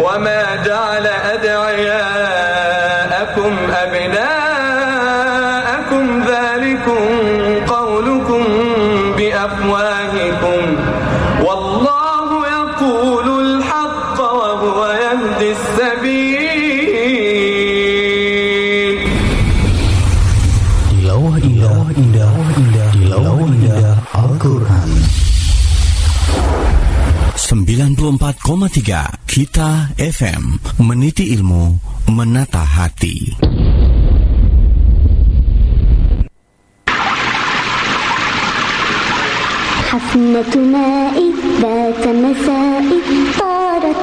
وما جعل أدعياءكم أبناءكم ذلكم قولكم بأفواهكم والله يقول الحق وهو يهدي السبيل. Tilawah indah Al-Quran. 94,3 Kita FM, meniti ilmu, menata hati. حفنة ماء ذات مساء طارت